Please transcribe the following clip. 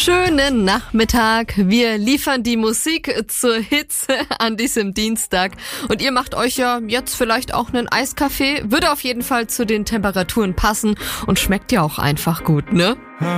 Schönen Nachmittag. Wir liefern die Musik zur Hitze an diesem Dienstag. Und ihr macht euch ja jetzt vielleicht auch einen Eiskaffee. Würde auf jeden Fall zu den Temperaturen passen und schmeckt ja auch einfach gut, ne?